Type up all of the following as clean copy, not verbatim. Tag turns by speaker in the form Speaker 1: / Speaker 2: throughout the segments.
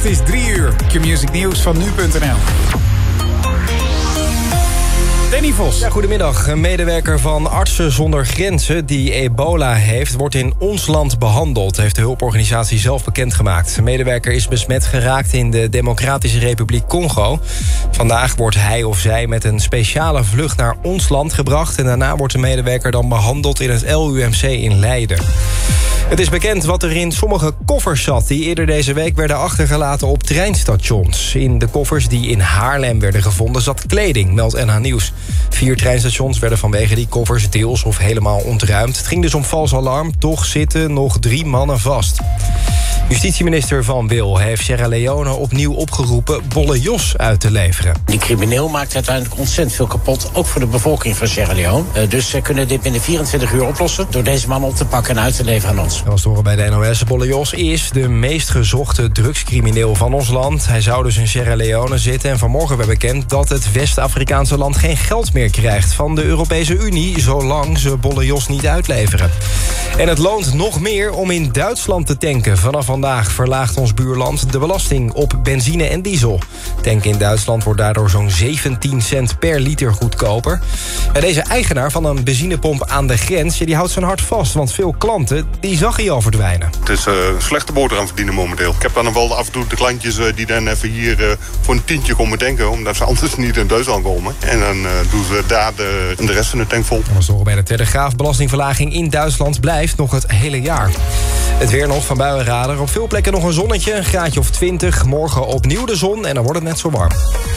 Speaker 1: Het is 3 uur. Q-Music Nieuws van nu.nl. Danny Vos.
Speaker 2: Ja, goedemiddag. Een medewerker van Artsen zonder Grenzen die ebola heeft, wordt in ons land behandeld, heeft de hulporganisatie zelf bekendgemaakt. De medewerker is besmet geraakt in de Democratische Republiek Congo. Vandaag wordt hij of zij met een speciale vlucht naar ons land gebracht en daarna wordt de medewerker dan behandeld in het LUMC in Leiden. Het is bekend wat er in sommige koffers zat die eerder deze week werden achtergelaten op treinstations. In de koffers die in Haarlem werden gevonden zat kleding, meldt NH Nieuws. 4 treinstations werden vanwege die koffers deels of helemaal ontruimd. Het ging dus om vals alarm, toch zitten nog 3 mannen vast. Justitieminister Van Wil heeft Sierra Leone opnieuw opgeroepen Bolle Jos uit te leveren.
Speaker 3: Die crimineel maakt uiteindelijk ontzettend veel kapot, ook voor de bevolking van Sierra Leone. Dus ze kunnen dit binnen 24 uur oplossen door deze man op te pakken en uit te leveren aan ons.
Speaker 2: Dat was te horen bij de NOS. Bolle Jos is de meest gezochte drugscrimineel van ons land. Hij zou dus in Sierra Leone zitten en vanmorgen werd bekend dat het West-Afrikaanse land geen geld meer krijgt van de Europese Unie, zolang ze Bolle Jos niet uitleveren. En het loont nog meer om in Duitsland te tanken. Vanaf vandaag verlaagt ons buurland de belasting op benzine en diesel. Tanken in Duitsland wordt daardoor zo'n 17 cent per liter goedkoper. En deze eigenaar van een benzinepomp aan de grens, die houdt zijn hart vast, want veel klanten die zag hij al verdwijnen.
Speaker 4: Het is een slechte boterham verdienen momenteel. Ik heb dan wel af en toe de klantjes die dan even hier voor een tientje komen tanken, omdat ze anders niet in Duitsland komen. En dan doen ze daar de rest van de tank vol.
Speaker 2: Dat was te horen bij de Telegraaf. Belastingverlaging in Duitsland blijft nog het hele jaar. Het weer nog van buienradar. Op veel plekken nog een zonnetje, een graadje of 20. Morgen opnieuw de zon en dan wordt het net zo warm.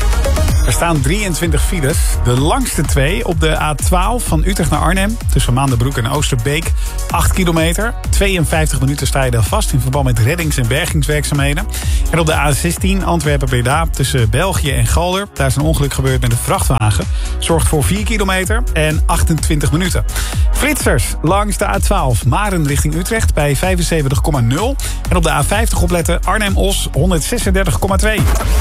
Speaker 1: Er staan 23 files. De langste 2 op de A12 van Utrecht naar Arnhem, tussen Maandenbroek en Oosterbeek. 8 kilometer. 52 minuten sta je daar vast in verband met reddings- en bergingswerkzaamheden. En op de A16 Antwerpen-Breda tussen België en Galder. Daar is een ongeluk gebeurd met een vrachtwagen. Zorgt voor 4 kilometer en 28 minuten. Flitsers langs de A12 Maren richting Utrecht bij 75,0. En op de A50 opletten Arnhem-Os 136,2.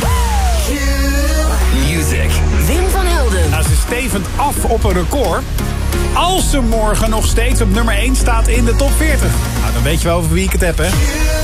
Speaker 5: Music. Wim van Helden.
Speaker 1: Nou, ze stevend af op een record. Als ze morgen nog steeds op nummer 1 staat in de top 40. Nou, dan weet je wel over wie ik het heb, hè?